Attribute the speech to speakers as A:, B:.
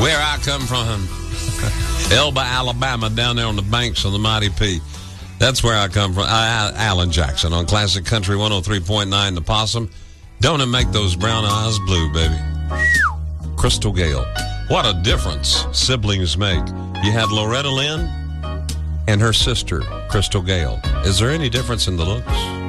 A: Where I come from, Elba, Alabama, down there on the banks of the Mighty P. That's where I come from. Alan Jackson on Classic Country 103.9 The Possum. Don't it make those brown eyes blue, baby? Crystal Gale. What a difference siblings make. You had Loretta Lynn and her sister, Crystal Gale. Is there any difference in the looks?